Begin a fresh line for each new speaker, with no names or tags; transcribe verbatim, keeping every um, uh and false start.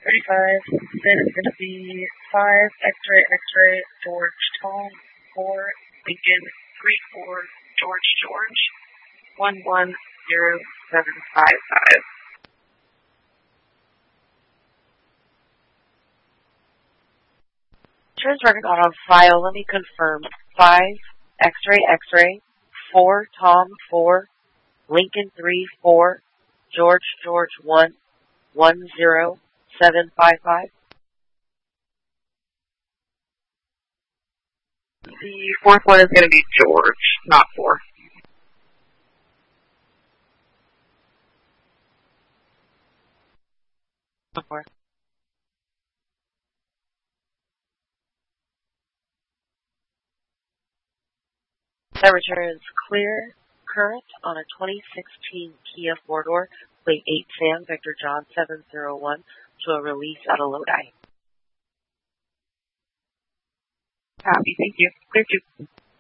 thirty-five, then it's going to be five, X-ray, X-ray, George, Tom, four, Lincoln, three, four, George, George, one, one, zero, seven, five, five.
Insurance record not on file. Let me confirm. five, X-ray, X-ray, four, Tom, four, Lincoln, three, four, George, George, one, one, zero, seven, five, five.
The fourth one is going to be George, not four.
Four. That return is clear, current on a twenty sixteen Kia four-door, plate eight Sam, Victor John seven zero one, to a release at a Lodi.
Happy, thank you. Clear two.